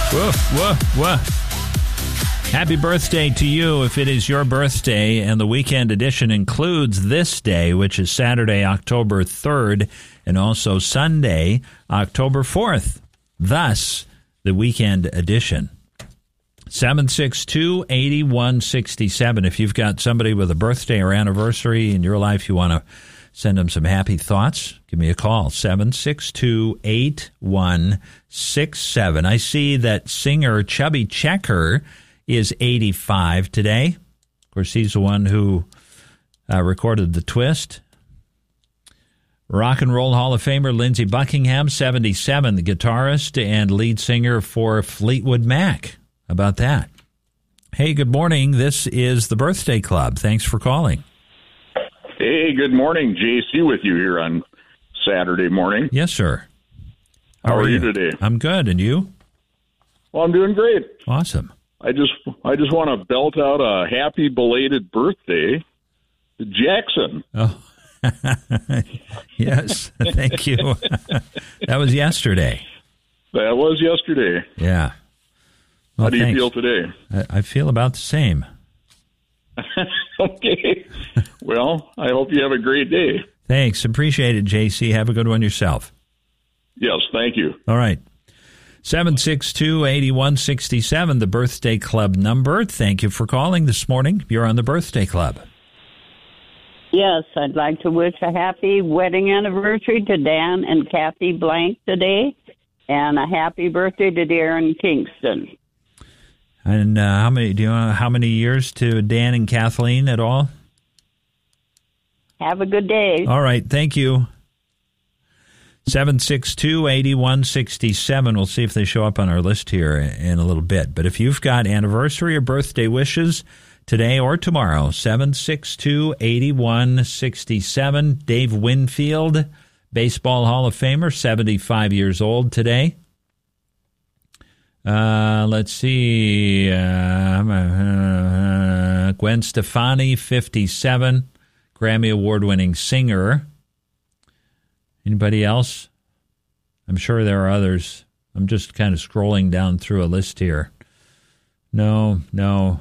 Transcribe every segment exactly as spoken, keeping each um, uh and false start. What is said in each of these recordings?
Whoa, whoa, whoa. Happy birthday to you if it is your birthday, and the weekend edition includes this day, which is Saturday, October third, and also Sunday, October fourth. Thus, the weekend edition. seven six two, eight one six seven. If you've got somebody with a birthday or anniversary in your life, you want to send them some happy thoughts, give me a call, seven six two, eight one six seven. I see that singer Chubby Checker is eighty-five today. Of course, he's the one who uh, recorded The Twist. Rock and Roll Hall of Famer Lindsey Buckingham, seventy-seven, the guitarist and lead singer for Fleetwood Mac. How about that? Hey, good morning. This is the Birthday Club. Thanks for calling. Hey, good morning. J C with you here on Saturday morning. Yes, sir. How, How are you today? I'm good. And you? Well, I'm doing great. Awesome. I just I just want to belt out a happy belated birthday to Jackson. Oh, yes. Thank you. That was yesterday. That was yesterday. Yeah. Well, How do thanks. you feel today? I, I feel about the same. Okay. Well, I hope you have a great day. Thanks. Appreciate it, J C. Have a good one yourself. Yes, thank you. All right. seven six two, eight one six seven, the Birthday Club number. Thank you for calling this morning. You're on the Birthday Club. Yes, I'd like to wish a happy wedding anniversary to Dan and Kathy Blank today, and a happy birthday to Darren Kingston. And uh, how many? Do you know how many years to Dan and Kathleen at all? Have a good day. All right, thank you. seven six two, eight one six seven. We'll see if they show up on our list here in a little bit. But if you've got anniversary or birthday wishes today or tomorrow, seven six two, eight one six seven. Dave Winfield, Baseball Hall of Famer, seventy-five years old today. Uh, let's see. Uh, uh, Gwen Stefani, fifty-seven, Grammy Award-winning singer. Anybody else? I'm sure there are others. I'm just kind of scrolling down through a list here. No, no.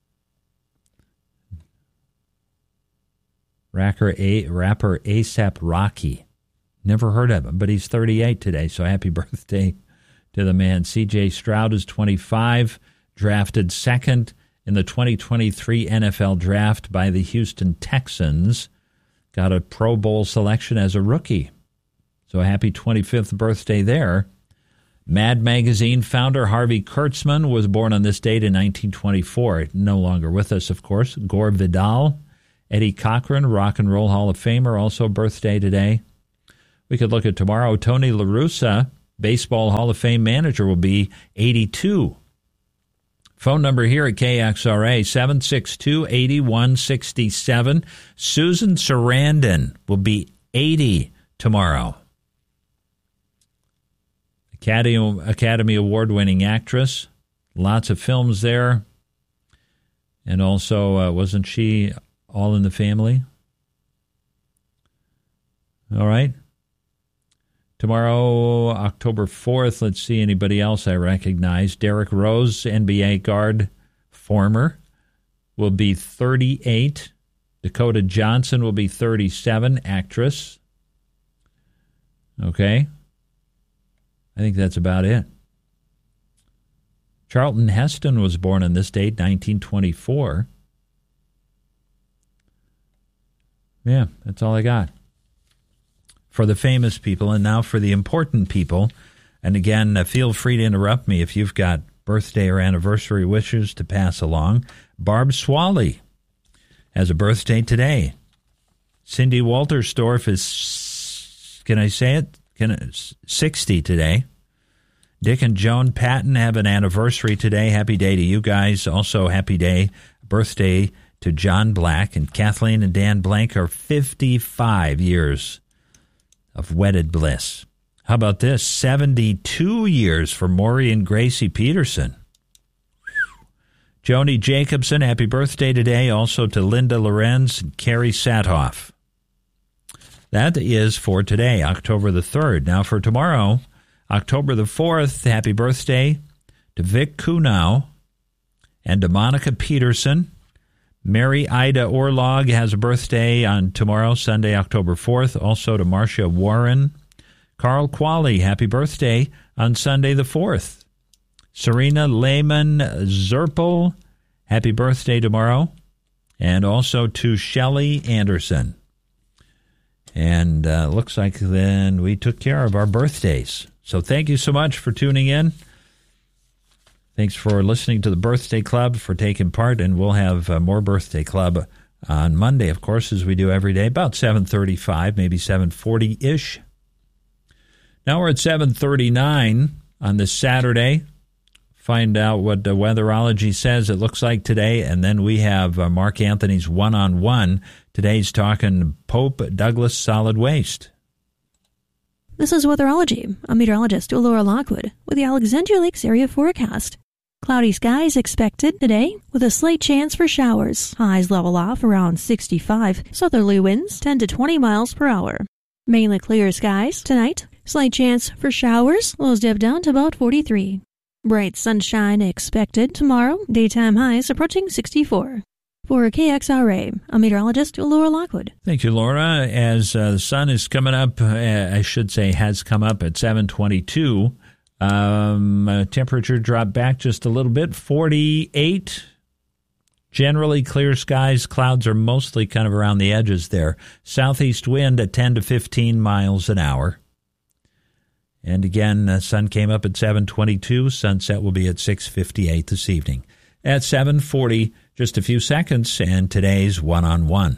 Rapper, A, rapper A$AP Rocky. Never heard of him, but he's thirty-eight today, so happy birthday to the man. C J Stroud is twenty-five, drafted second in the twenty twenty-three N F L draft by the Houston Texans. Got a Pro Bowl selection as a rookie. So a happy twenty-fifth birthday there. Mad Magazine founder Harvey Kurtzman was born on this date in nineteen twenty-four. No longer with us, of course. Gore Vidal, Eddie Cochran, Rock and Roll Hall of Famer, also birthday today. We could look at tomorrow. Tony La Russa, Baseball Hall of Fame manager, will be eighty-two. Phone number here at K X R A, seven six two, eight one six seven. Susan Sarandon will be eighty tomorrow. Academy, Academy Award-winning actress. Lots of films there. And also, uh, wasn't she All in the Family? All right. Tomorrow, October fourth, let's see anybody else I recognize. Derrick Rose, N B A guard, former, will be thirty-eight. Dakota Johnson will be thirty-seven, actress. Okay. I think that's about it. Charlton Heston was born on this date, nineteen twenty-four. Yeah, that's all I got for the famous people. And now for the important people. And again, uh, feel free to interrupt me if you've got birthday or anniversary wishes to pass along. Barb Swally has a birthday today. Cindy Walterstorff is, can I say it? Can it, sixty today. Dick and Joan Patton have an anniversary today. Happy day to you guys. Also, happy day, birthday to John Black. And Kathleen and Dan Blank are fifty-five years of wedded bliss. How about this? seventy-two years for Maury and Gracie Peterson. Joni Jacobson, happy birthday today. Also to Linda Lorenz and Carrie Satoff. That is for today, October the third. Now for tomorrow, October the fourth, happy birthday to Vic Kunow, and to Monica Peterson. Mary Ida Orlog has a birthday on tomorrow, Sunday, October fourth. Also to Marcia Warren. Carl Qualley, happy birthday on Sunday the fourth. Serena Lehman Zerpel, happy birthday tomorrow. And also to Shelley Anderson. And uh, looks like then we took care of our birthdays. So thank you so much for tuning in. Thanks for listening to the Birthday Club, for taking part, and we'll have uh, more Birthday Club on Monday, of course, as we do every day, about seven thirty-five, maybe seven forty-ish. Now we're at seven thirty-nine on this Saturday. Find out what the weatherology says it looks like today, and then we have uh, Mark Anthony's one-on-one. Today's talking Pope Douglas Solid Waste. This is Weatherology. I'm meteorologist Laura Lockwood with the Alexandria Lakes area forecast. Cloudy skies expected today with a slight chance for showers. Highs level off around sixty-five. Southerly winds ten to twenty miles per hour. Mainly clear skies tonight. Slight chance for showers. Lows dip down to about forty-three. Bright sunshine expected tomorrow. Daytime highs approaching sixty-four. For K X R A, I'm meteorologist Laura Lockwood. Thank you, Laura. As uh, the sun is coming up, uh, I should say has come up at seven twenty-two. Um, uh, temperature dropped back just a little bit, forty-eight. Generally clear skies. Clouds are mostly kind of around the edges there. Southeast wind at ten to fifteen miles an hour. And again, the sun came up at seven twenty-two. Sunset will be at six fifty-eight this evening. At seven forty, just a few seconds, and today's one-on-one.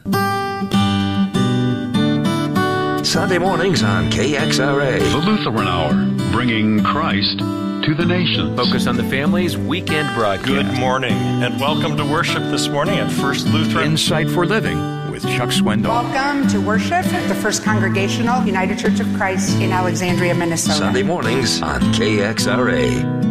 Sunday mornings on K X R A. The Lutheran Hour, bringing Christ to the nations. Focus on the Family's weekend broadcast. Good morning, and welcome to worship this morning at First Lutheran. Insight for Living with Chuck Swindoll. Welcome to worship at the First Congregational United Church of Christ in Alexandria, Minnesota. Sunday mornings on K X R A.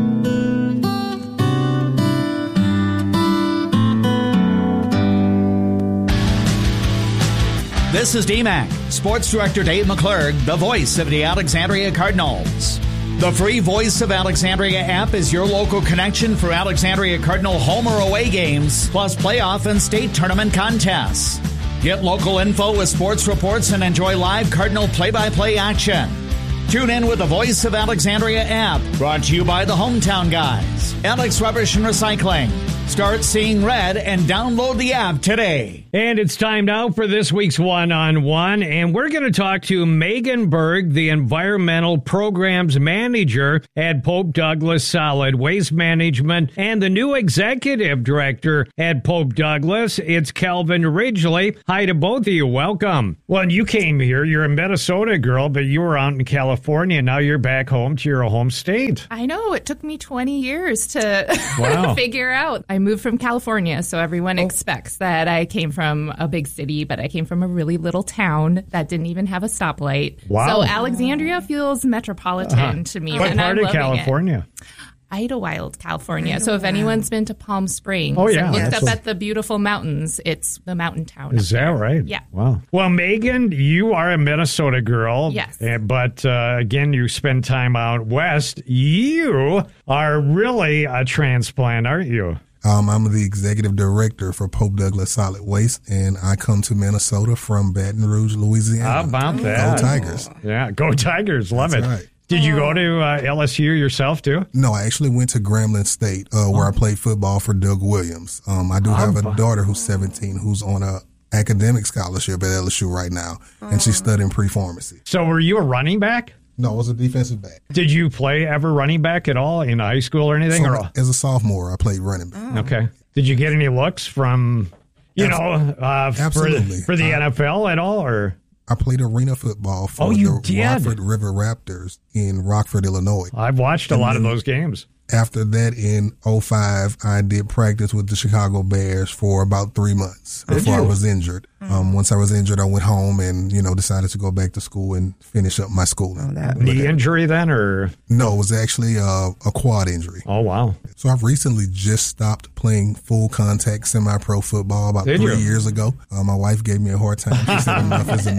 This is D MAC, Sports Director Dave McClurg, the voice of the Alexandria Cardinals. The free Voice of Alexandria app is your local connection for Alexandria Cardinal home or away games, plus playoff and state tournament contests. Get local info with sports reports and enjoy live Cardinal play-by-play action. Tune in with the Voice of Alexandria app, brought to you by the Hometown Guys, Alex Rubbish and Recycling. Start seeing red and download the app today. And it's time now for this week's one-on-one, and we're going to talk to Megan Berg, the Environmental Programs Manager at Pope Douglas Solid Waste Management, and the new Executive Director at Pope Douglas. It's Kelvin Ridgely. Hi to both of you. Welcome. Well, you came here. You're a Minnesota girl, but you were out in California. Now you're back home to your home state. I know. It took me twenty years to wow. figure out. I moved from California, so everyone oh. expects that I came from a big city, but I came from a really little town that didn't even have a stoplight. Wow. So Alexandria feels metropolitan uh-huh. to me. What and part I'm of California? It. Idlewild, California. So if anyone's been to Palm Springs oh, yeah. and looked That's up a... at the beautiful mountains, it's the mountain town. Is that right? Yeah. Wow. Well, Megan, you are a Minnesota girl. Yes. But uh, again, you spend time out west. You are really a transplant, aren't you? Um, I'm the executive director for Pope Douglas Solid Waste, and I come to Minnesota from Baton Rouge, Louisiana. How about that? Go Tigers. Yeah, go Tigers. Love That's it. Right. Did you go to uh, L S U yourself, too? No, I actually went to Grambling State, uh, where oh. I played football for Doug Williams. Um, I do have a daughter who's seventeen who's on a academic scholarship at L S U right now, and she's studying pre-pharmacy. So were you a running back? No, I was a defensive back. Did you play ever running back at all in high school or anything? So, or? As a sophomore, I played running back. Oh. Okay. Did you get any looks from, you Absolutely. know, uh, Absolutely. for, for the uh, N F L at all? Or I played arena football for oh, you the did? Rockford River Raptors in Rockford, Illinois. I've watched a and lot of those games. After that, in oh five, I did practice with the Chicago Bears for about three months did before you? I was injured. Mm-hmm. Um, once I was injured, I went home and, you know, decided to go back to school and finish up my schooling. Oh, that knee injury then, or? No, it was actually a, a quad injury. Oh, wow. So I've recently just stopped playing full contact semi-pro football about did three you? years ago. Uh, my wife gave me a hard time. She said enough is enough.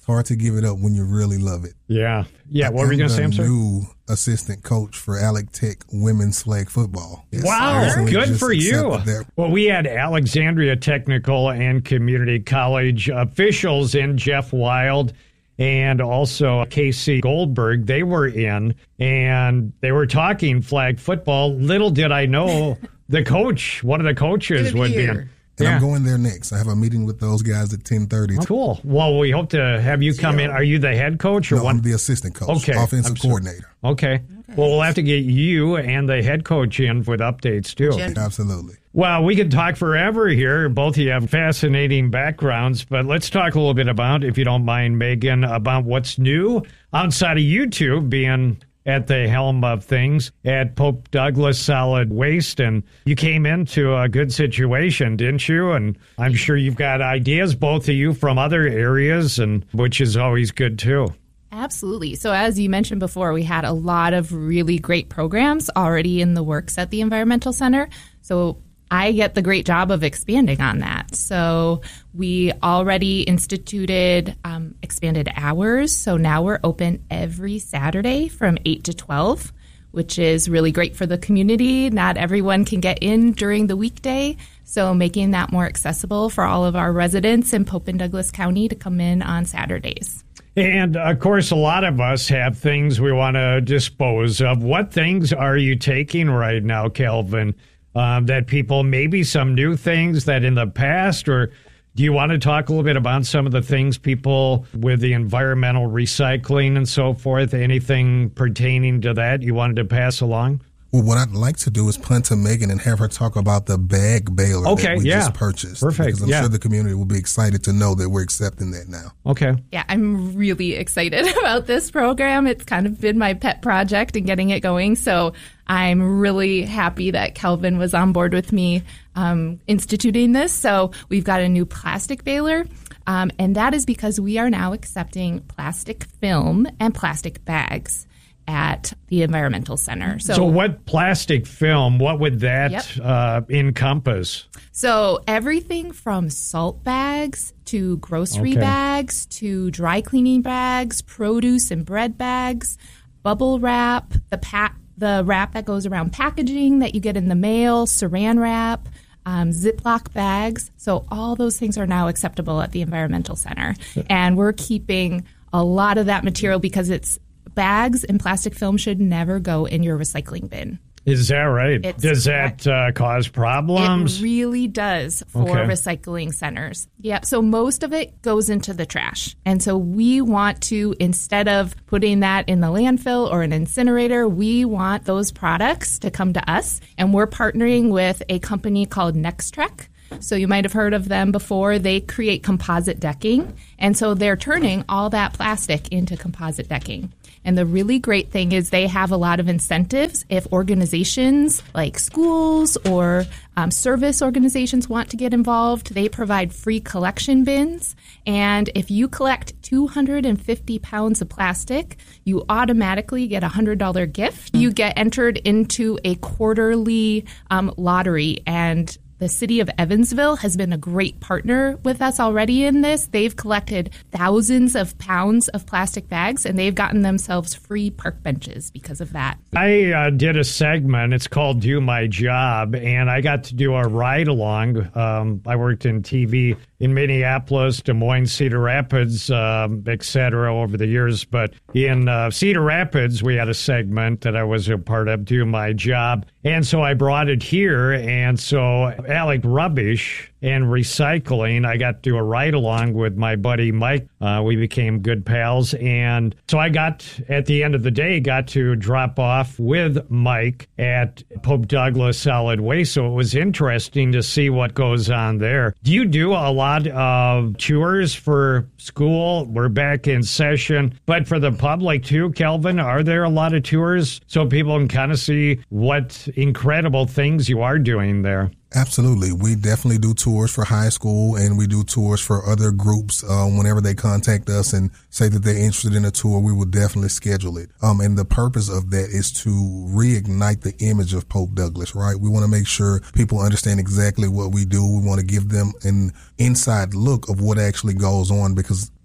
hard to give it up when you really love it. Yeah. Yeah. What were you going to say, I'm sorry? New assistant coach for Alec Tech women's flag football. Yes, wow. Good for you. Well, we had Alexandria Technical and Community College officials in, Jeff Wild and also Casey Goldberg. They were in, and they were talking flag football. Little did I know the coach, one of the coaches would be in. And yeah. I'm going there next. I have a meeting with those guys at ten thirty. Oh, cool. Well, we hope to have you come in. Are you the head coach? Or no, one? I'm the assistant coach, okay. offensive coordinator. Okay. okay. Well, we'll have to get you and the head coach in with updates, too. Jim. Absolutely. Well, we could talk forever here. Both of you have fascinating backgrounds, but let's talk a little bit about, if you don't mind, Megan, about what's new outside of you two being at the helm of things at Pope Douglas Solid Waste. And you came into a good situation, didn't you? And I'm sure you've got ideas, both of you, from other areas, and which is always good, too. Absolutely. So as you mentioned before, we had a lot of really great programs already in the works at the Environmental Center. So I get the great job of expanding on that. So we already instituted um, expanded hours. So now we're open every Saturday from eight to twelve, which is really great for the community. Not everyone can get in during the weekday. So making that more accessible for all of our residents in Pope and Douglas County to come in on Saturdays. And, of course, a lot of us have things we want to dispose of. What things are you taking right now, Kelvin? Um, that people, maybe some new things that in the past, or do you want to talk a little bit about some of the things people with the environmental recycling and so forth, anything pertaining to that you wanted to pass along? Well, what I'd like to do is punt to Megan and have her talk about the bag baler okay, that we yeah. just purchased. Perfect. Because I'm yeah. sure the community will be excited to know that we're accepting that now. Okay. Yeah, I'm really excited about this program. It's kind of been my pet project and getting it going. So I'm really happy that Kelvin was on board with me um, instituting this. So we've got a new plastic baler. Um, and that is because we are now accepting plastic film and plastic bags at the Environmental Center. So, so what plastic film, what would that yep. uh, encompass? So everything from salt bags to grocery okay. bags to dry cleaning bags, produce and bread bags, bubble wrap, the pack, the wrap that goes around packaging that you get in the mail, saran wrap, um, Ziploc bags. So all those things are now acceptable at the Environmental Center. And we're keeping a lot of that material because it's bags and plastic film should never go in your recycling bin. Is that right? It's does that uh, cause problems? It really does for okay. recycling centers. Yep. So most of it goes into the trash. And so we want to, instead of putting that in the landfill or an incinerator, we want those products to come to us. And we're partnering with a company called Nextrek. So you might have heard of them before. They create composite decking. And so they're turning all that plastic into composite decking. And the really great thing is they have a lot of incentives if organizations like schools or um, service organizations want to get involved. They provide free collection bins. And if you collect two hundred fifty pounds of plastic, you automatically get a one hundred dollars gift. You get entered into a quarterly um, lottery, and the city of Evansville has been a great partner with us already in this. They've collected thousands of pounds of plastic bags, and they've gotten themselves free park benches because of that. I uh, did a segment. It's called Do My Job, and I got to do a ride-along. Um, I worked in T V in Minneapolis, Des Moines, Cedar Rapids, um, et cetera, over the years. But in uh, Cedar Rapids, we had a segment that I was a part of, Do My Job. And so I brought it here, and so Alec Rubbish and recycling, I got to do a ride-along with my buddy Mike. Uh, we became good pals, and so I got, at the end of the day, got to drop off with Mike at Pope Douglas Solid Waste, so it was interesting to see what goes on there. Do you do a lot of tours for school? We're back in session, but for the public too, Kelvin, are there a lot of tours so people can kind of see what incredible things you are doing there? Absolutely. We definitely do tours for high school, and we do tours for other groups. Uh, whenever they contact us and say that they're interested in a tour, we will definitely schedule it. Um, and the purpose of that is to reignite the image of Pope Douglas, right? We want to make sure people understand exactly what we do. We want to give them an inside look of what actually goes on, because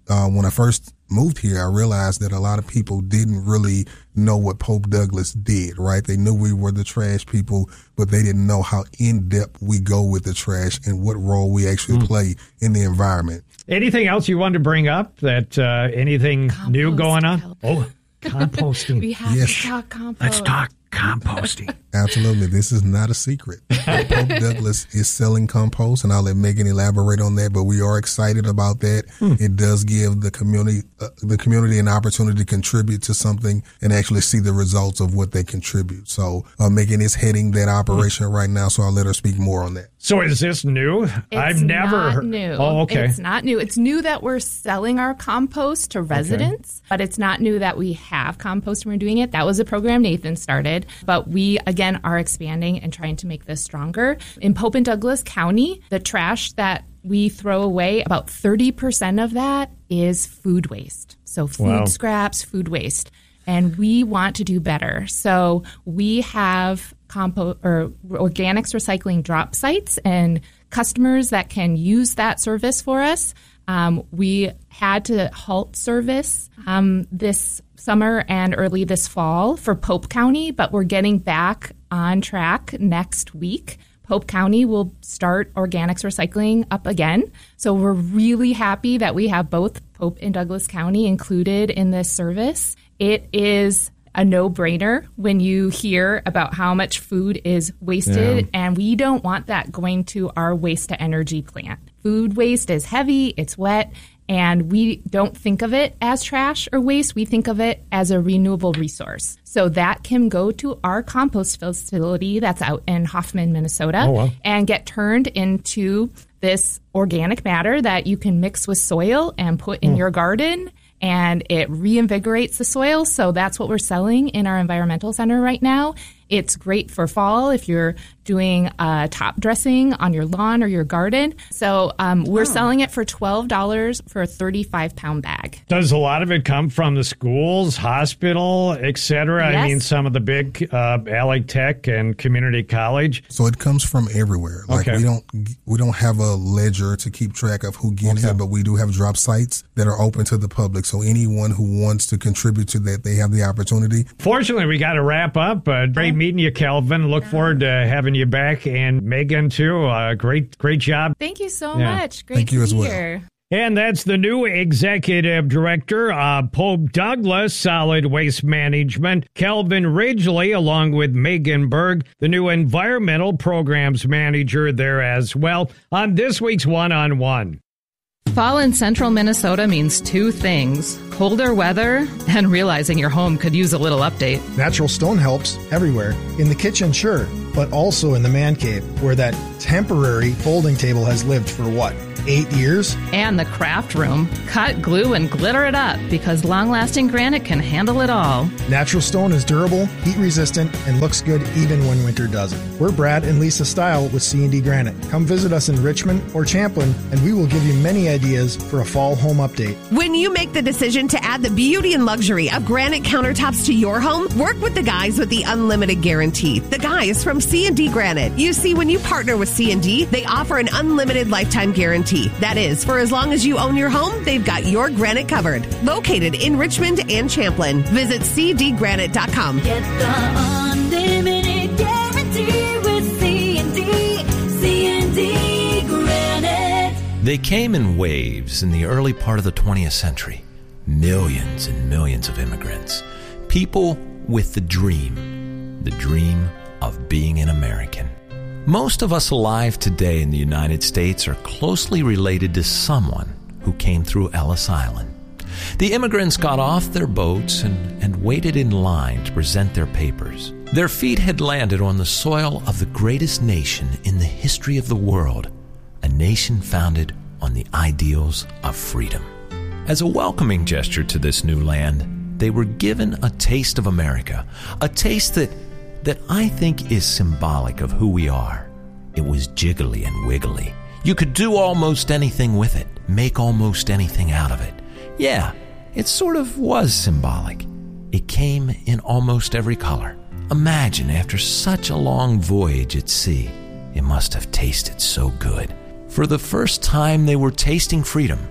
uh, when I first moved here, I realized that a lot of people didn't really know what Pope Douglas did, right? They knew we were the trash people, but they didn't know how in-depth we go with the trash and what role we actually mm. play in the environment. Anything else you wanted to bring up? That uh, anything Compost new going on? Help. Oh, composting. We have yes. to talk compost. Let's talk composting. Absolutely. This is not a secret. Pope Douglas is selling compost, and I'll let Megan elaborate on that, but we are excited about that. Hmm. It does give the community uh, the community an opportunity to contribute to something and actually see the results of what they contribute. So uh, Megan is heading that operation hmm. right now, so I'll let her speak more on that. So is this new? It's I've never not heard. new. Oh, okay. It's not new. It's new that we're selling our compost to residents, okay. but it's not new that we have compost and we're doing it. That was a program Nathan started, but we, again, are expanding and trying to make this stronger. In Pope and Douglas County, the trash that we throw away, about thirty percent of that is food waste. So food wow. scraps, food waste. And we want to do better. So we have compost or organics recycling drop sites and customers that can use that service for us. Um, we had to halt service um, this summer and early this fall for Pope County, but we're getting back on track next week. Pope County will start organics recycling up again. So we're really happy that we have both Pope and Douglas County included in this service. It is a no-brainer when you hear about how much food is wasted, yeah. and we don't want that going to our waste-to-energy plant. Food waste is heavy, it's wet, and we don't think of it as trash or waste. We think of it as a renewable resource. So that can go to our compost facility that's out in Hoffman, Minnesota, oh, wow. and get turned into this organic matter that you can mix with soil and put in mm. your garden, and it reinvigorates the soil. So that's what we're selling in our environmental center right now. It's great for fall if you're doing uh, top dressing on your lawn or your garden. So um, we're oh. selling it for twelve dollars for a thirty-five pound bag. Does a lot of it come from the schools, hospital, et cetera? Yes. I mean, some of the big uh, Alec Tech and community college. So it comes from everywhere. Like okay. we don't we don't have a ledger to keep track of who gets okay. it, but we do have drop sites that are open to the public. So anyone who wants to contribute to that, they have the opportunity. Fortunately, we got to wrap up. Uh, great meeting you, Kelvin. Look forward to having you back, and Megan too. Uh, great, great job. Thank you so yeah. much. Great Thank to you be as well. here. And that's the new executive director of Pope Douglas Solid Waste Management, Kelvin Ridgely, along with Megan Berg, the new environmental programs manager there as well, on this week's One-on-One. Fall in central Minnesota means two things: colder weather and realizing your home could use a little update. Natural stone helps everywhere. In the kitchen, sure, but also in the man cave, where that temporary folding table has lived for what? Eight years? And the craft room. Cut, glue, and glitter it up, because long-lasting granite can handle it all. Natural stone is durable, heat-resistant, and looks good even when winter doesn't. We're Brad and Lisa Style with C and D Granite. Come visit us in Richmond or Champlin, and we will give you many ideas for a fall home update. When you make the decision to add the beauty and luxury of granite countertops to your home, work with the guys with the unlimited guarantee. The guys from C and D Granite. You see, when you partner with C and D, they offer an unlimited lifetime guarantee. That is, for as long as you own your home, they've got your granite covered. Located in Richmond and Champlin. Visit c d granite dot com. Get the unlimited guarantee with C and D. C and D Granite. They came in waves in the early part of the twentieth century. Millions and millions of immigrants. People with the dream. The dream of being an American. Most of us alive today in the United States are closely related to someone who came through Ellis Island. The immigrants got off their boats and, and waited in line to present their papers. Their feet had landed on the soil of the greatest nation in the history of the world, a nation founded on the ideals of freedom. As a welcoming gesture to this new land, they were given a taste of America, a taste that that I think is symbolic of who we are. It was jiggly and wiggly. You could do almost anything with it, make almost anything out of it. Yeah, it sort of was symbolic. It came in almost every color. Imagine, after such a long voyage at sea, it must have tasted so good. For the first time, they were tasting freedom,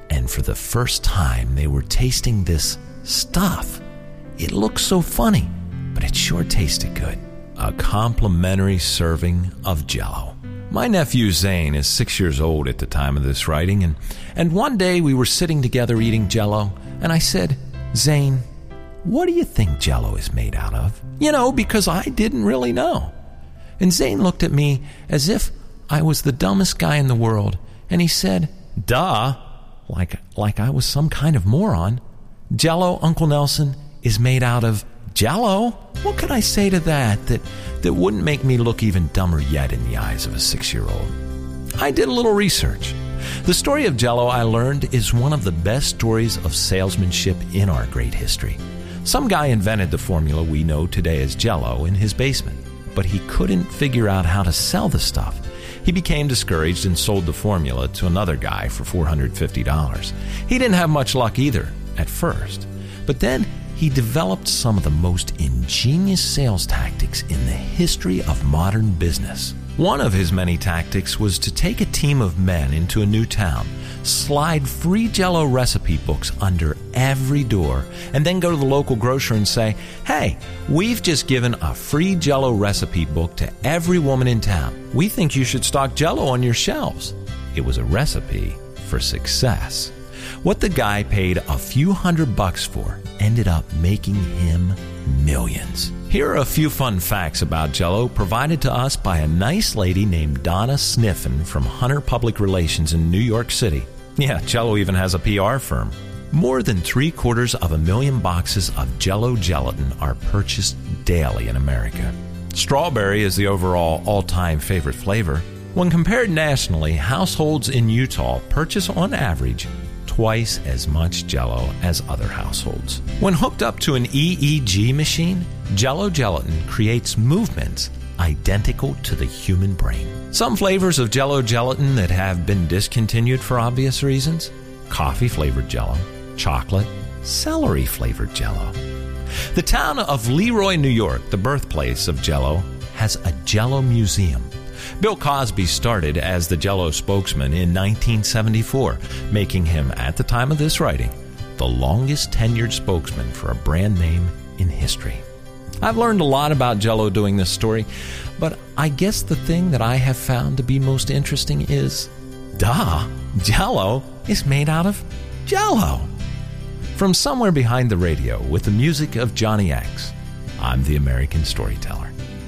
And for the first time, they were tasting this stuff. It looked so funny, but it sure tasted good. A complimentary serving of Jell-O. My nephew Zane is six years old at the time of this writing, and, and one day we were sitting together eating Jell-O, and I said, Zane, what do you think Jell-O is made out of? You know, because I didn't really know. And Zane looked at me as if I was the dumbest guy in the world, and he said, duh, like, like I was some kind of moron. Jell-O, Uncle Nelson, is made out of Jell-O? What could I say to that that, that wouldn't make me look even dumber yet in the eyes of a six-year-old? I did a little research. The story of Jell-O, I learned, is one of the best stories of salesmanship in our great history. Some guy invented the formula we know today as Jell-O in his basement, but he couldn't figure out how to sell the stuff. He became discouraged and sold the formula to another guy for four hundred fifty dollars. He didn't have much luck either at first, but then he developed some of the most ingenious sales tactics in the history of modern business. One of his many tactics was to take a team of men into a new town, slide free Jell-O recipe books under every door, and then go to the local grocer and say, hey, we've just given a free Jell-O recipe book to every woman in town. We think you should stock Jell-O on your shelves. It was a recipe for success. What the guy paid a few hundred bucks for ended up making him millions. Here are a few fun facts about Jell-O provided to us by a nice lady named Donna Sniffen from Hunter Public Relations in New York City. Yeah, Jell-O even has a P R firm. More than three quarters of a million boxes of Jell-O gelatin are purchased daily in America. Strawberry is the overall all-time favorite flavor. When compared nationally, households in Utah purchase on average twice as much Jell-O as other households. When hooked up to an E E G machine, Jell-O gelatin creates movements identical to the human brain. Some flavors of Jell-O gelatin that have been discontinued for obvious reasons: coffee-flavored Jell-O, chocolate, celery-flavored Jell-O. The town of Leroy, New York, the birthplace of Jell-O, has a Jell-O museum. Bill Cosby started as the Jell-O spokesman in nineteen seventy-four, making him, at the time of this writing, the longest tenured spokesman for a brand name in history. I've learned a lot about Jell-O doing this story, but I guess the thing that I have found to be most interesting is, duh, Jell-O is made out of Jell-O. From somewhere behind the radio with the music of Johnny X, I'm the American Storyteller.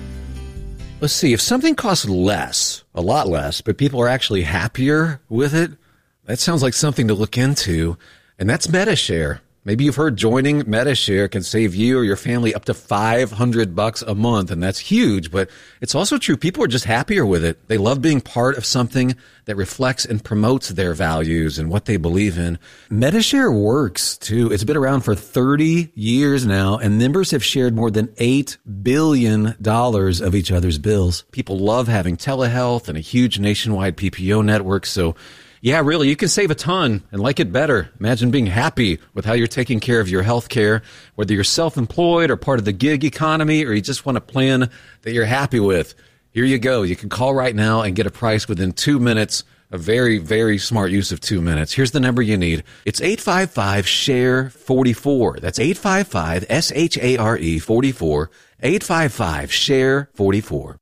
Let's see, if something costs less, a lot less, but people are actually happier with it, that sounds like something to look into, and that's Medi-Share. Maybe you've heard joining Medi-Share can save you or your family up to five hundred bucks a month, and that's huge, but it's also true. People are just happier with it. They love being part of something that reflects and promotes their values and what they believe in. Medi-Share works, too. It's been around for thirty years now, and members have shared more than eight billion dollars of each other's bills. People love having telehealth and a huge nationwide P P O network, so yeah, really, you can save a ton and like it better. Imagine being happy with how you're taking care of your health care, whether you're self-employed or part of the gig economy, or you just want a plan that you're happy with. Here you go. You can call right now and get a price within two minutes. A very, very smart use of two minutes. Here's the number you need. It's eight five five, S H A R E, forty-four. That's eight five five, S H A R E, forty-four. eight five five, S H A R E, forty-four.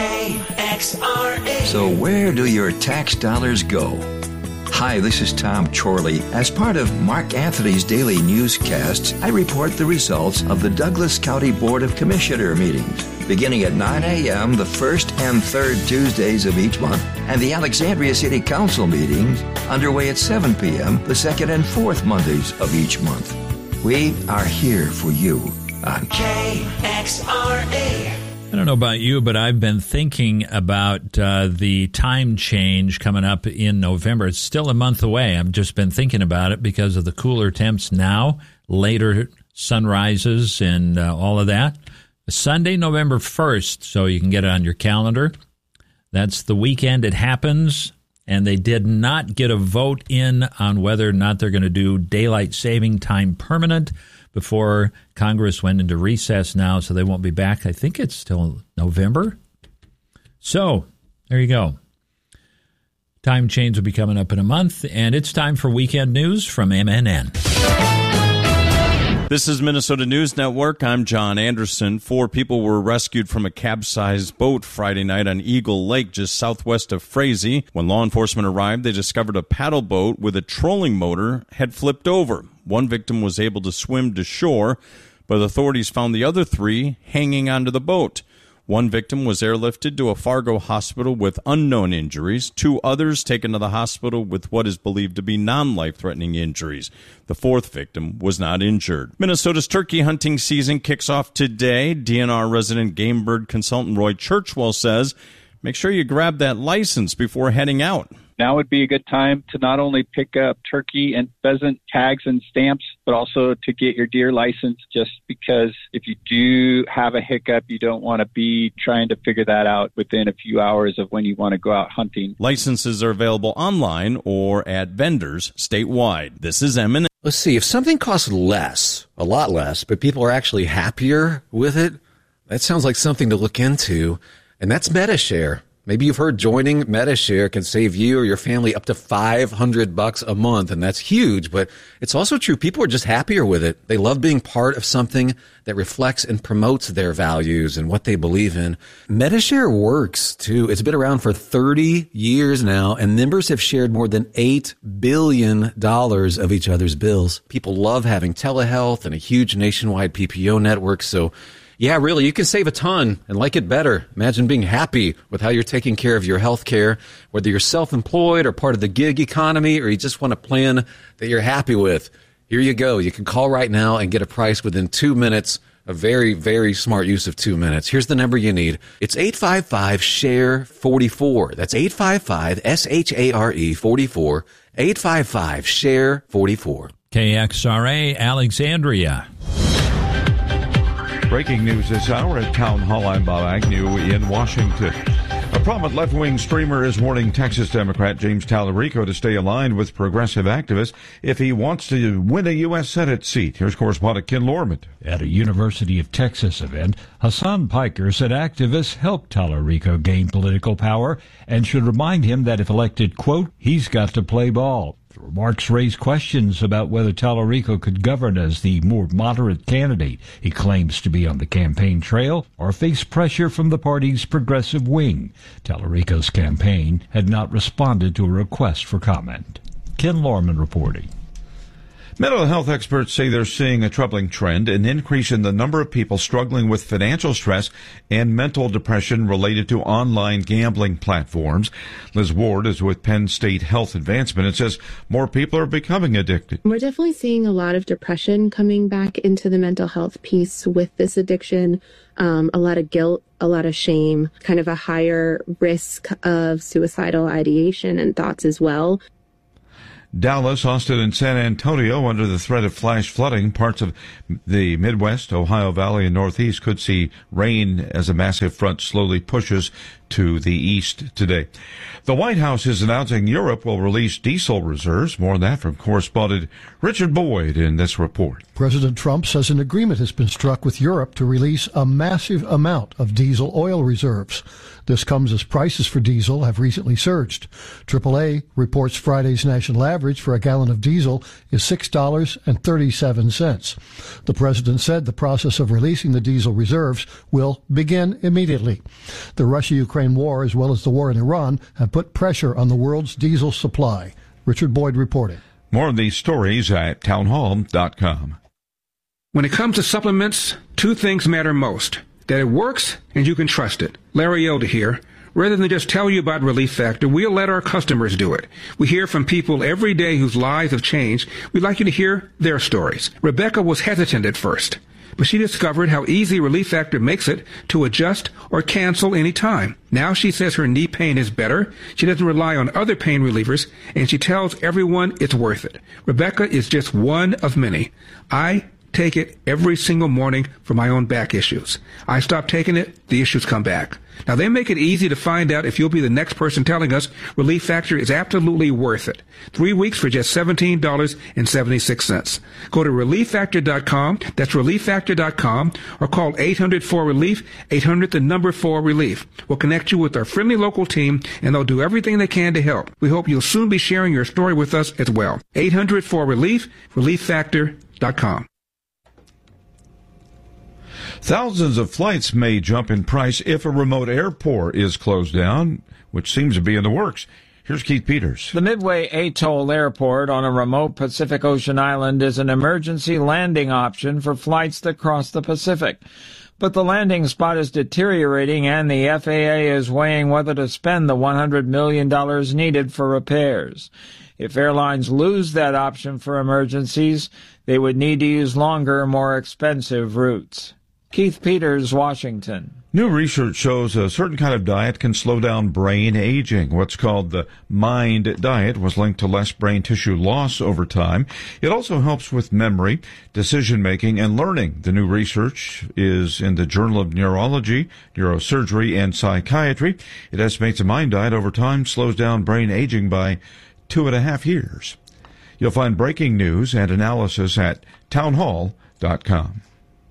K X R A. So where do your tax dollars go? Hi, this is Tom Chorley. As part of Mark Anthony's daily newscasts, I report the results of the Douglas County Board of Commissioner meetings, beginning at nine a.m. the first and third Tuesdays of each month, and the Alexandria City Council meetings underway at seven p.m. the second and fourth Mondays of each month. We are here for you on K X R A. I don't know about you, but I've been thinking about uh, the time change coming up in November. It's still a month away. I've just been thinking about it because of the cooler temps now, later sunrises and uh, all of that. Sunday, November first, so you can get it on your calendar. That's the weekend it happens, and they did not get a vote in on whether or not they're going to do daylight saving time permanent before Congress went into recess now, so they won't be back. I think it's still November. So, there you go. Time change will be coming up in a month, and it's time for Weekend News from M N N. This is Minnesota News Network. I'm John Anderson. Four people were rescued from a capsized boat Friday night on Eagle Lake, just southwest of Frazee. When law enforcement arrived, they discovered a paddle boat with a trolling motor had flipped over. One victim was able to swim to shore, but authorities found the other three hanging onto the boat. One victim was airlifted to a Fargo hospital with unknown injuries. Two others taken to the hospital with what is believed to be non-life-threatening injuries. The fourth victim was not injured. Minnesota's turkey hunting season kicks off today. D N R resident game bird consultant Roy Churchwell says, make sure you grab that license before heading out. Now would be a good time to not only pick up turkey and pheasant tags and stamps, but also to get your deer license, just because if you do have a hiccup, you don't want to be trying to figure that out within a few hours of when you want to go out hunting. Licenses are available online or at vendors statewide. This is M N N. Let's see, if something costs less, a lot less, but people are actually happier with it, that sounds like something to look into, and that's MediShare. Maybe you've heard joining MediShare can save you or your family up to five hundred bucks a month, and that's huge, but it's also true. People are just happier with it. They love being part of something that reflects and promotes their values and what they believe in. MediShare works, too. It's been around for thirty years now, and members have shared more than eight billion dollars of each other's bills. People love having telehealth and a huge nationwide P P O network, so yeah, really, you can save a ton and like it better. Imagine being happy with how you're taking care of your health care, whether you're self-employed or part of the gig economy, or you just want a plan that you're happy with. Here you go. You can call right now and get a price within two minutes. A very, very smart use of two minutes. Here's the number you need. It's eight five five, S H A R E, forty-four. That's eight five five, S H A R E, forty-four. eight five five, S H A R E, forty-four. K X R A, Alexandria. Breaking news this hour at Town Hall. I'm Bob Agnew in Washington. A prominent left-wing streamer is warning Texas Democrat James Tallarico to stay aligned with progressive activists if he wants to win a U S Senate seat. Here's correspondent Ken Lorman. At a University of Texas event, Hassan Piker said activists helped Tallarico gain political power and should remind him that if elected, quote, he's got to play ball. The remarks raised questions about whether Tallarico could govern as the more moderate candidate he claims to be on the campaign trail or face pressure from the party's progressive wing. Tallarico's campaign had not responded to a request for comment. Ken Lorman reporting. Mental health experts say they're seeing a troubling trend, an increase in the number of people struggling with financial stress and mental depression related to online gambling platforms. Liz Ward is with Penn State Health Advancement and says more people are becoming addicted. We're definitely seeing a lot of depression coming back into the mental health piece with this addiction, um, a lot of guilt, a lot of shame, kind of a higher risk of suicidal ideation and thoughts as well. Dallas, Austin, and San Antonio under the threat of flash flooding. Parts of the Midwest, Ohio Valley, and Northeast could see rain as a massive front slowly pushes to the east today. The White House is announcing Europe will release diesel reserves. More on that from correspondent Richard Boyd in this report. President Trump says an agreement has been struck with Europe to release a massive amount of diesel oil reserves. This comes as prices for diesel have recently surged. triple A reports Friday's national average for a gallon of diesel is six dollars and thirty-seven cents. The president said the process of releasing the diesel reserves will begin immediately. The Russia-Ukraine war, as well as the war in Iran, have put pressure on the world's diesel supply. Richard Boyd reporting. More of these stories at townhall dot com. When it comes to supplements, two things matter most. That it works and you can trust it. Larry Elder here. Rather than just tell you about Relief Factor, we'll let our customers do it. We hear from people every day whose lives have changed. We'd like you to hear their stories. Rebecca was hesitant at first, but she discovered how easy Relief Factor makes it to adjust or cancel any time. Now she says her knee pain is better, she doesn't rely on other pain relievers, and she tells everyone it's worth it. Rebecca is just one of many. I take it every single morning for my own back issues. I stop taking it, the issues come back. Now, they make it easy to find out if you'll be the next person telling us Relief Factor is absolutely worth it. Three weeks for just seventeen dollars and seventy-six cents. Go to relief factor dot com, that's relief factor dot com, or call eight hundred four relief, eight hundred the number four relief. We'll connect you with our friendly local team, and they'll do everything they can to help. We hope you'll soon be sharing your story with us as well. eight hundred four relief, relief factor dot com. Thousands of flights may jump in price if a remote airport is closed down, which seems to be in the works. Here's Keith Peters. The Midway Atoll Airport on a remote Pacific Ocean island is an emergency landing option for flights that cross the Pacific. But the landing spot is deteriorating, and the F A A is weighing whether to spend the one hundred million dollars needed for repairs. If airlines lose that option for emergencies, they would need to use longer, more expensive routes. Keith Peters, Washington. New research shows a certain kind of diet can slow down brain aging. What's called the MIND diet was linked to less brain tissue loss over time. It also helps with memory, decision-making, and learning. The new research is in the Journal of Neurology, Neurosurgery, and Psychiatry. It estimates a MIND diet over time slows down brain aging by two and a half years. You'll find breaking news and analysis at townhall dot com.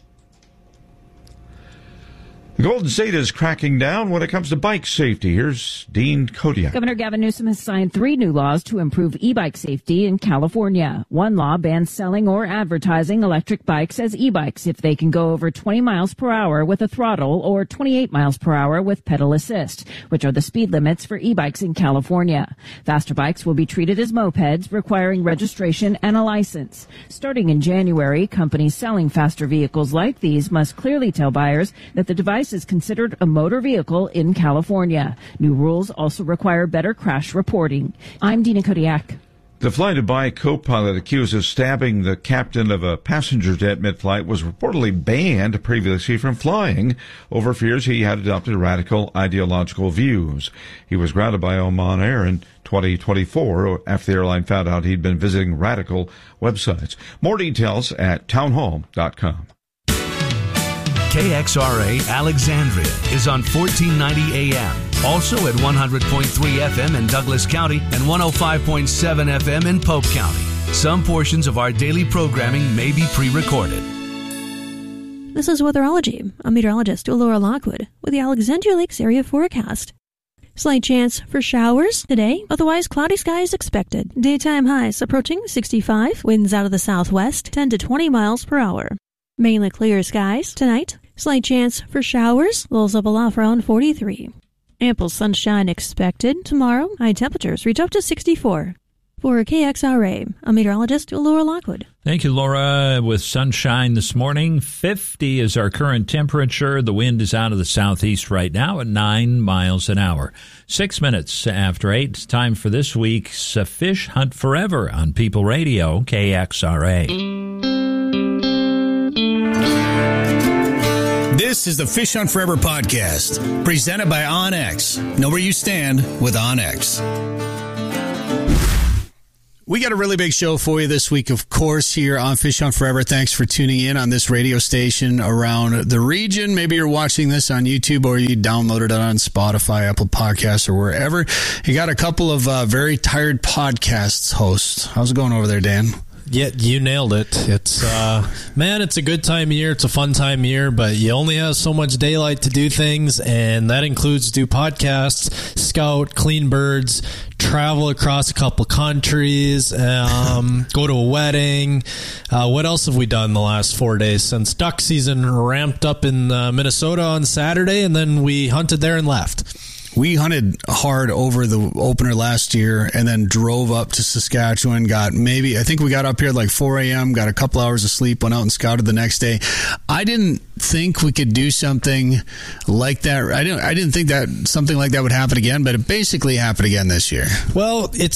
The Golden State is cracking down when it comes to bike safety. Here's Dean Kodiak. Governor Gavin Newsom has signed three new laws to improve e-bike safety in California. One law bans selling or advertising electric bikes as e-bikes if they can go over twenty miles per hour with a throttle or twenty-eight miles per hour with pedal assist, which are the speed limits for e-bikes in California. Faster bikes will be treated as mopeds, requiring registration and a license. Starting in January, companies selling faster vehicles like these must clearly tell buyers that the device is considered a motor vehicle in California. New rules also require better crash reporting. I'm Dina Kodiak. The Fly Dubai co-pilot accused of stabbing the captain of a passenger jet mid-flight was reportedly banned previously from flying over fears he had adopted radical ideological views. He was grounded by Oman Air in twenty twenty-four after the airline found out he'd been visiting radical websites. More details at townhall dot com. K X R A Alexandria is on fourteen ninety A M. Also at one hundred point three F M in Douglas County and one oh five point seven F M in Pope County. Some portions of our daily programming may be pre-recorded. This is Weatherology. I'm meteorologist Laura Lockwood with the Alexandria Lakes area forecast. Slight chance for showers today, otherwise cloudy skies expected. Daytime highs approaching sixty-five, winds out of the southwest, ten to twenty miles per hour. Mainly clear skies tonight. Slight chance for showers. Lows level off around forty-three. Ample sunshine expected tomorrow. High temperatures reach up to sixty-four. For K X R A, I'm meteorologist Laura Lockwood. Thank you, Laura. With sunshine this morning, fifty is our current temperature. The wind is out of the southeast right now at nine miles an hour. Six minutes after eight, it's time for this week's uh, Fish Hunt Forever on People Radio, K X R A. This is the Fish Hunt Forever podcast, presented by OnX. Know where you stand with OnX. We got a really big show for you this week, of course, here on Fish Hunt Forever. Thanks for tuning in on this radio station around the region. Maybe you're watching this on YouTube or you downloaded it on Spotify, Apple Podcasts, or wherever. You got a couple of uh, very tired podcasts hosts. How's it going over there, Dan? Yeah, you nailed it. It's, uh, man, it's a good time of year. It's a fun time of year, but you only have so much daylight to do things, and that includes do podcasts, scout, clean birds, travel across a couple countries, um, go to a wedding. Uh, what else have we done the last four days since duck season ramped up in uh, Minnesota on Saturday, and then we hunted there and left? We hunted hard over the opener last year and then drove up to Saskatchewan, got maybe, I think we got up here at like four a.m., got a couple hours of sleep, went out and scouted the next day. I didn't think we could do something like that. I didn't, I didn't think that something like that would happen again, but it basically happened again this year. Well, it's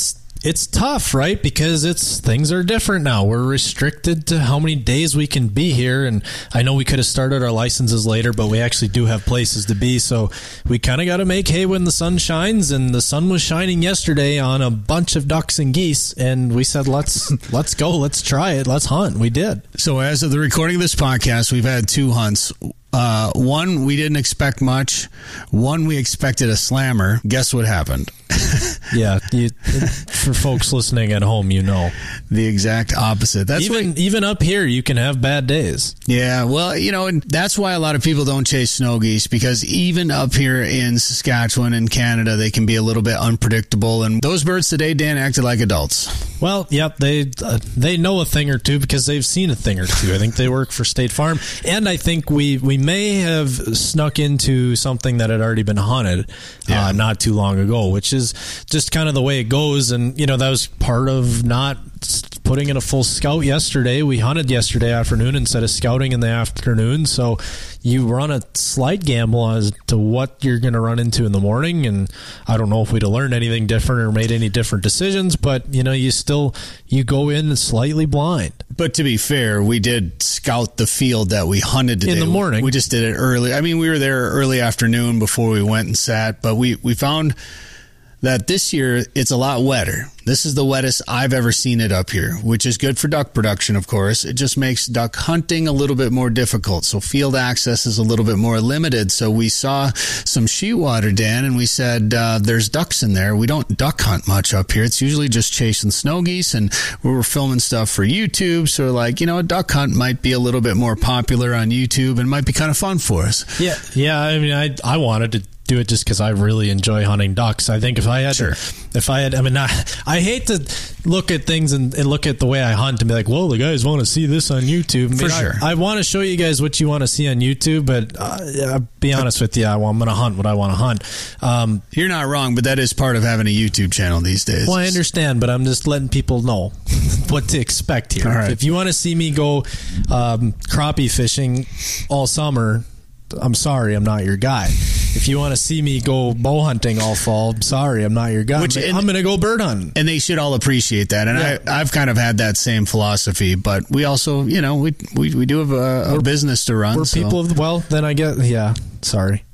it's tough, right? Because it's things are different now. We're restricted to how many days we can be here. And I know we could have started our licenses later, but we actually do have places to be. So we kind of got to make hay when the sun shines. And the sun was shining yesterday on a bunch of ducks and geese. And we said, let's let's go. Let's try it. Let's hunt. We did. So as of the recording of this podcast, we've had two hunts. Uh, one, we didn't expect much. One, we expected a slammer. Guess what happened? Yeah, you, for folks listening at home, you know. The exact opposite. That's even what, even up here, you can have bad days. Yeah, well, you know, and that's why a lot of people don't chase snow geese, because even up here in Saskatchewan and Canada, they can be a little bit unpredictable. And those birds today, Dan, acted like adults. Well, yep, they uh, they know a thing or two because they've seen a thing or two. I think they work for State Farm, and I think we we may have snuck into something that had already been hunted yeah. uh, not too long ago, which is just kind of the way it goes. And you know, that was part of not putting in a full scout yesterday. We hunted yesterday afternoon instead of scouting in the afternoon, so you run a slight gamble as to what you're going to run into in the morning. And I don't know if we'd have learned anything different or made any different decisions, but you know, you still you go in slightly blind. But to be fair, we did scout the field that we hunted today in the morning. We just did it early. I mean, we were there early afternoon before we went and sat, but we we found that this year it's a lot wetter. This is the wettest I've ever seen it up here, which is good for duck production, of course. It just makes duck hunting a little bit more difficult. So field access is a little bit more limited. So we saw some sheetwater, Dan, and we said, uh, there's ducks in there. We don't duck hunt much up here. It's usually just chasing snow geese, and we were filming stuff for YouTube. So we're like, you know, a duck hunt might be a little bit more popular on YouTube and might be kind of fun for us. Yeah. Yeah. I mean, I, I wanted to do it just because I really enjoy hunting ducks. I think if I had, sure. to, if I had, I mean, I, I hate to look at things and, and look at the way I hunt and be like, well, the guys want to see this on YouTube. I mean, For sure. I, I want to show you guys what you want to see on YouTube, but uh, I'll be honest with you, well, I'm going to hunt what I want to hunt. Um, You're not wrong, but that is part of having a YouTube channel these days. Well, I understand, but I'm just letting people know what to expect here. All right. If you want to see me go um, crappie fishing all summer, I'm sorry, I'm not your guy. If you want to see me go bow hunting all fall, I'm sorry, I'm not your guy. Which, I'm going to go bird hunting. And they should all appreciate that. And yeah. I, I've kind of had that same philosophy. But we also, you know, we we, we do have a, a business to run. We're so. people of, well, then I get, yeah, sorry.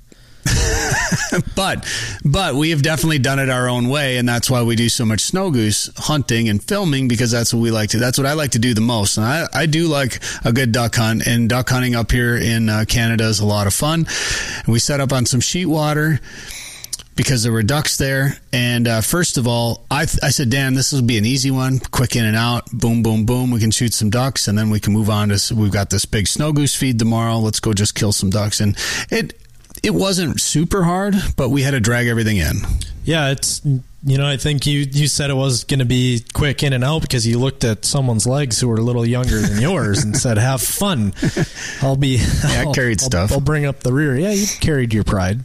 but but we have definitely done it our own way, and that's why we do so much snow goose hunting and filming, because that's what we like to. That's what I like to do the most. And I, I do like a good duck hunt, and duck hunting up here in uh, Canada is a lot of fun. And we set up on some sheetwater because there were ducks there. And uh, first of all, I th- I said, Dan, this will be an easy one, quick in and out, boom, boom, boom. We can shoot some ducks, and then we can move on to. We've got this big snow goose feed tomorrow. Let's go just kill some ducks. And it. It wasn't super hard, but we had to drag everything in. Yeah, it's, you know, I think you, you said it was going to be quick in and out because you looked at someone's legs who were a little younger than yours and said, have fun. I'll be... Yeah, I'll, I carried I'll, stuff. I'll bring up the rear. Yeah, you carried your pride.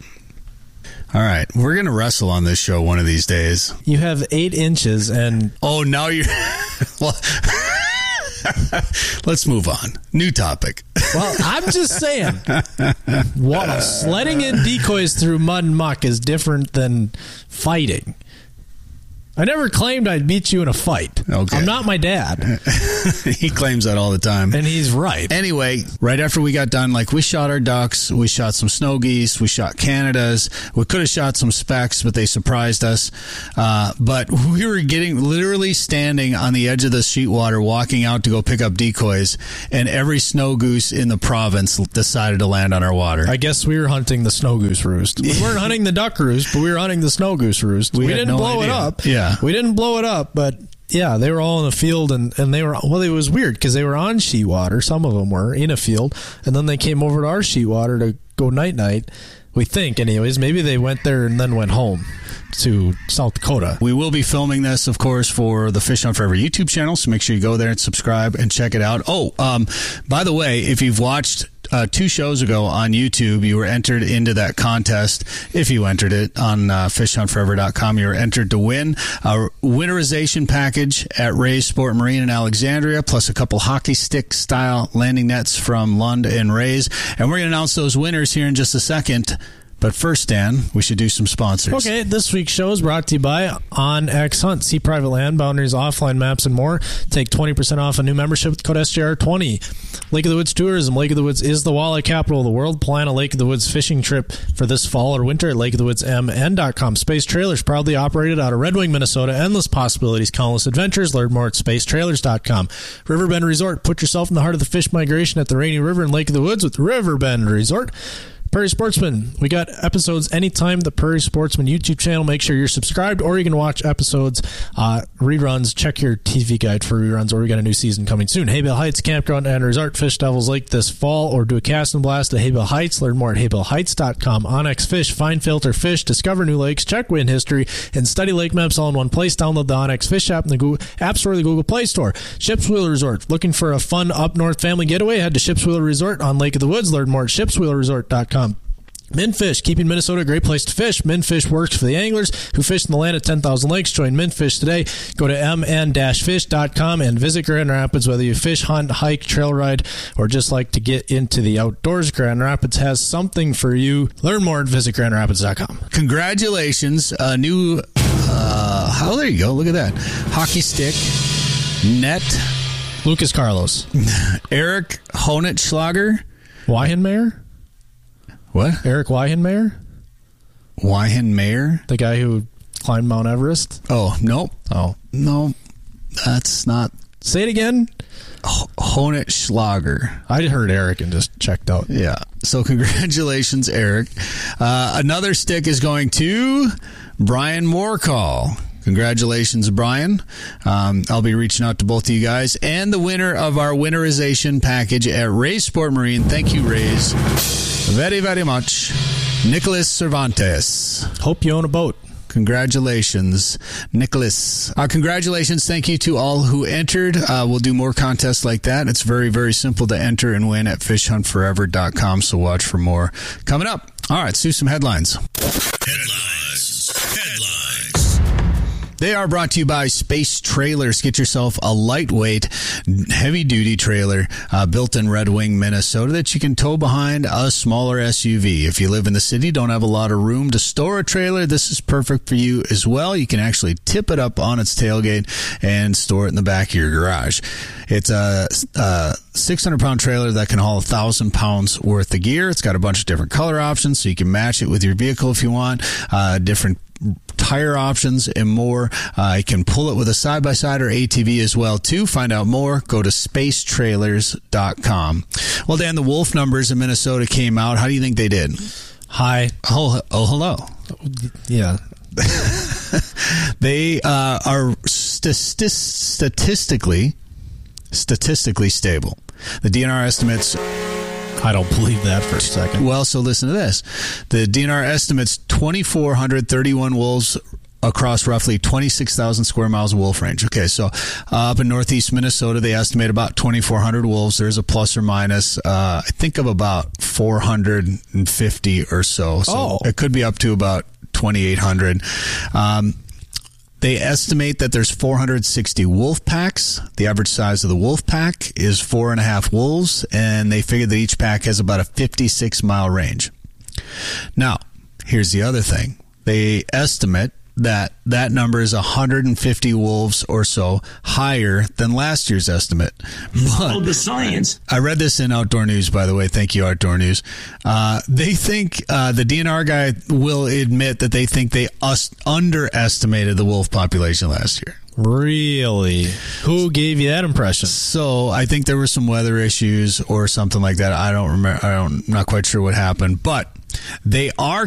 All right. We're going to wrestle on this show one of these days. You have eight inches and... Oh, now you're... well... Let's move on. New topic. Well, I'm just saying, what, sledding in decoys through mud and muck is different than fighting. I never claimed I'd beat you in a fight. Okay. I'm not my dad. He claims that all the time. And he's right. Anyway, right after we got done, like, we shot our ducks, we shot some snow geese, we shot Canadas. We could have shot some specks, but they surprised us. Uh, but we were getting literally standing on the edge of the sheetwater, walking out to go pick up decoys, and every snow goose in the province decided to land on our water. I guess we were hunting the snow goose roost. We weren't hunting the duck roost, but we were hunting the snow goose roost. We, we didn't no blow idea. it up. Yeah. We didn't blow it up, but yeah, they were all in the field, and, and they were, well, it was weird because they were on sheetwater. Some of them were in a field, and then they came over to our sheetwater to go night-night. We think, anyways. Maybe they went there and then went home to South Dakota. We will be filming this, of course, for the Fish Hunt Forever YouTube channel, so make sure you go there and subscribe and check it out. Oh, um, by the way, if you've watched uh, two shows ago on YouTube, you were entered into that contest. If you entered it on uh, fish hunt forever dot com, you were entered to win a winterization package at Ray's Sport Marine in Alexandria, plus a couple hockey stick style landing nets from Lund and Ray's. And we're going to announce those winners here in just a second. But first, Dan, we should do some sponsors. Okay, this week's show is brought to you by OnX Hunt. See private land boundaries, offline maps, and more. Take twenty percent off a new membership with code S J R twenty. Lake of the Woods Tourism. Lake of the Woods is the walleye capital of the world. Plan a Lake of the Woods fishing trip for this fall or winter at lake of the woods m n dot com. Space Trailers, proudly operated out of Red Wing, Minnesota. Endless possibilities, countless adventures. Learn more at space trailers dot com. Riverbend Resort. Put yourself in the heart of the fish migration at the Rainy River and Lake of the Woods with Riverbend Resort. Prairie Sportsman, we got episodes anytime. The Prairie Sportsman YouTube channel. Make sure you're subscribed, or you can watch episodes, uh, reruns. Check your T V guide for reruns, or we got a new season coming soon. Haybale Heights Campground and Resort, Fish Devils Lake this fall, or do a cast and blast at Haybale Heights. Learn more at haybale heights dot com. OnX Fish, find, filter fish, discover new lakes, check wind history, and study lake maps all in one place. Download the OnX Fish app in the Google App Store or the Google Play Store. Ships Wheeler Resort, looking for a fun up north family getaway? Head to Ships Wheeler Resort on Lake of the Woods. Learn more at ships wheeler resort dot com. Minfish, keeping Minnesota a great place to fish. Minfish works for the anglers who fish in the land of ten thousand lakes. Join Minfish today. Go to m n dash fish dot com and visit Grand Rapids. Whether you fish, hunt, hike, trail ride, or just like to get into the outdoors, Grand Rapids has something for you. Learn more at visit grand rapids dot com. Congratulations. A new, uh, oh, there you go. Look at that. Hockey stick, net. Lucas Carlos. Eric Honetschlager. Weihenmayer? What? Eric Weihenmayer? Weihenmayer? The guy who climbed Mount Everest? Oh, nope. Oh. No, that's not. Say it again. Honetschlager. I heard Eric and just checked out. Yeah. So congratulations, Eric. Uh, another stick is going to Brian Moorcall. Congratulations, Brian. Um, I'll be reaching out to both of you guys. And the winner of our winterization package at Ray's Sport Marine. Thank you, Ray's, very, very much. Nicholas Cervantes. Hope you own a boat. Congratulations, Nicholas. Uh, congratulations. Thank you to all who entered. Uh, we'll do more contests like that. It's very, very simple to enter and win at fish hunt forever dot com, so watch for more coming up. All right, let's do some headlines. Headlines. Headlines. They are brought to you by Space Trailers. Get yourself a lightweight, heavy-duty trailer uh, built in Red Wing, Minnesota that you can tow behind a smaller S U V. If you live in the city, don't have a lot of room to store a trailer, this is perfect for you as well. You can actually tip it up on its tailgate and store it in the back of your garage. It's a, a six hundred pound trailer that can haul one thousand pounds worth of gear. It's got a bunch of different color options, so you can match it with your vehicle if you want. Uh, different tire options and more. Uh, you can pull it with a side-by-side or A T V as well, too. Find out more. Go to space trailers dot com. Well, Dan, the wolf numbers in Minnesota came out. How do you think they did? Hi. Oh, oh hello. Yeah. They uh, are st- st- statistically statistically stable. The D N R estimates... I don't believe that for a second. Well, so listen to this. The D N R estimates two thousand four hundred thirty-one wolves across roughly twenty-six thousand square miles of wolf range. Okay, so uh, up in northeast Minnesota, they estimate about twenty-four hundred wolves. There's a plus or minus, uh, I think, of about four hundred fifty or so. So oh. It could be up to about twenty-eight hundred. Um, They estimate that there's four hundred sixty wolf packs. The average size of the wolf pack is four and a half wolves, and they figure that each pack has about a fifty-six mile range. Now, here's the other thing. They estimate that that number is one hundred fifty wolves or so higher than last year's estimate. But oh, the science. I read this in Outdoor News, by the way. Thank you, Outdoor News. Uh, they think, uh, the D N R guy will admit that they think they us- underestimated the wolf population last year. Really? Who gave you that impression? So I think there were some weather issues or something like that. I don't remember. I don't, I'm not quite sure what happened, but they are